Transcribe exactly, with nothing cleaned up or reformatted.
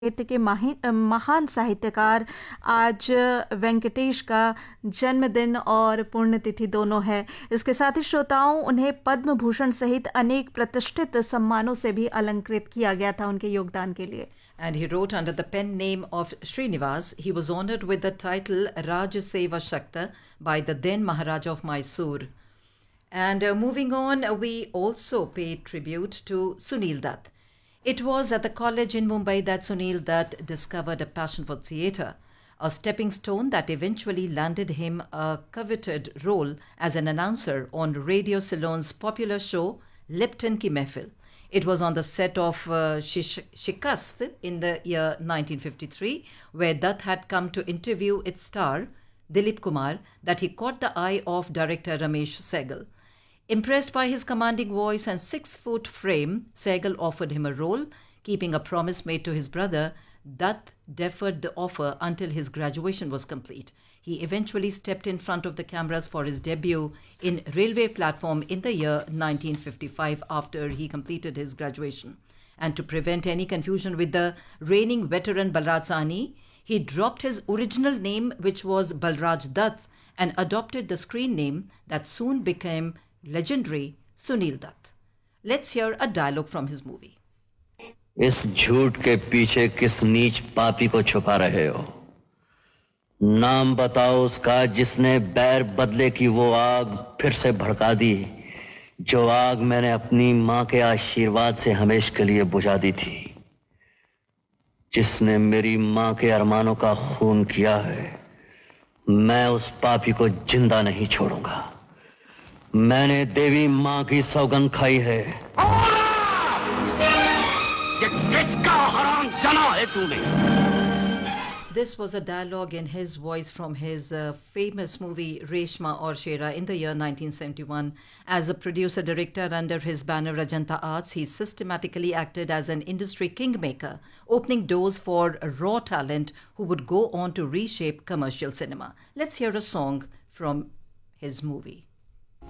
साहित्य के माहि- महान साहित्यकार आज वेंकटेश का जन्मदिन और पुण्यतिथि दोनों है। इसके साथ ही श्रोताओं, उन्हें पद्म भूषण सहित अनेक प्रतिष्ठित सम्मानों से भी अलंकृत किया गया था उनके योगदान के लिए। And he wrote under the pen name of Srinivas. He was honored with the title Raj Seva Shakta by the then Maharaja of Mysore. And uh, moving on, uh, we also paid tribute to Sunil Dutt. It was at the college in Mumbai that Sunil Dutt discovered a passion for theatre, a stepping stone that eventually landed him a coveted role as an announcer on Radio Ceylon's popular show Lipton Ki Mehfil. It was on the set of uh, Shish- Shikast in the year nineteen fifty-three, where Dutt had come to interview its star, Dilip Kumar, that he caught the eye of director Ramesh Sehgal. Impressed by his commanding voice and six-foot frame, Sehgal offered him a role. Keeping a promise made to his brother, Dutt deferred the offer until his graduation was complete. He eventually stepped in front of the cameras for his debut in Railway Platform in the year nineteen fifty-five after he completed his graduation. And to prevent any confusion with the reigning veteran Balraj Sahni, he dropped his original name, which was Balraj Dutt, and adopted the screen name that soon became legendary Sunil Dutt. Let's hear a dialogue from his movie. इस झूठ के पीछे किस नीच पापी को छुपा रहे हो? नाम बताओ उसका जिसने बैर बदले की वो आग फिर से भड़का दी, जो आग मैंने अपनी मां के आशीर्वाद से हमेशा के लिए बुझा दी थी, जिसने मेरी मां के अरमानों का खून किया है। मैं उस पापी को जिंदा नहीं छोड़ूंगा। मैंने देवी मां की सौगंध खाई है। ये किसका हराम जना है तूने? This was a dialogue in his voice from his uh, famous movie Reshma Aur Shera in the year nineteen seventy-one. As a producer-director under his banner Rajanta Arts, he systematically acted as an industry kingmaker, opening doors for raw talent who would go on to reshape commercial cinema. Let's hear a song from his movie.